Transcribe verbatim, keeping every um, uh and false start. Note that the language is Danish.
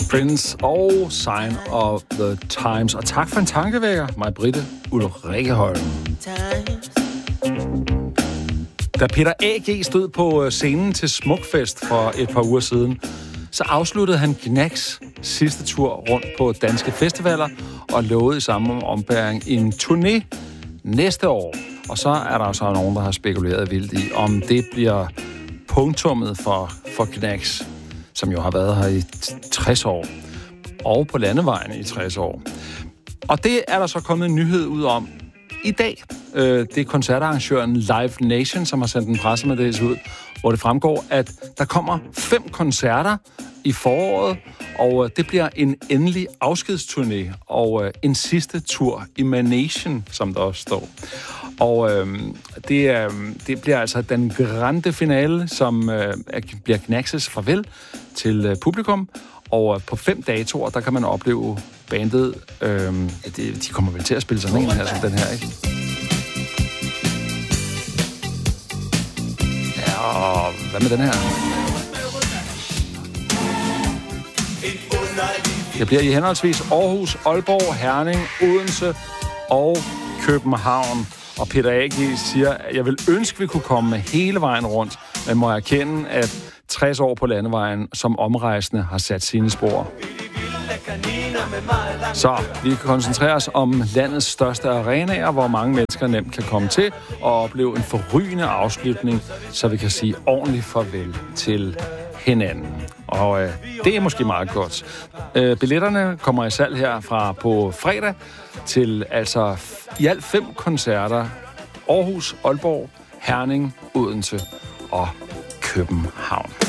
Prince og Sign of the Times. Og tak for en tankevækker, mig Britte Ulrike Holm. Da Peter A G stod på scenen til Smukfest for et par uger siden, så afsluttede han Gnags sidste tur rundt på danske festivaler og lovede i samme ombæring en turné næste år. Og så er der jo så nogen, der har spekuleret vildt i, om det bliver punktummet for, for Gnags, som jo har været her i tres år, og på landevejen i tres år. Og det er der så kommet en nyhed ud om i dag. Det er koncertarrangøren Live Nation, som har sendt en pressemeddelelse ud, hvor det fremgår, at der kommer fem koncerter i foråret, og det bliver en endelig afskedsturné og en sidste tur i Manation, som der også står. Og øh, det, øh, det bliver altså den grande finale, som øh, bliver Gnags' farvel til øh, publikum. Og øh, på fem datoer, der kan man opleve bandet. Øh, ja, det, de kommer vel til at spille sådan en her, som den her, ikke? Ja, og hvad med den her? Det bliver i henholdsvis Aarhus, Aalborg, Herning, Odense og København. Og Peter A G siger, at jeg vil ønske, vi kunne komme hele vejen rundt, men må erkende, at tres år på landevejen som omrejsende har sat sine spor. Så vi kan koncentrere os om landets største arenaer, hvor mange mennesker nemt kan komme til og opleve en forrygende afslutning, så vi kan sige ordentligt farvel til hinanden. Og øh, det er måske meget godt. Øh, billetterne kommer i salg her fra på fredag til altså i alt fem koncerter. Aarhus, Aalborg, Herning, Odense og København.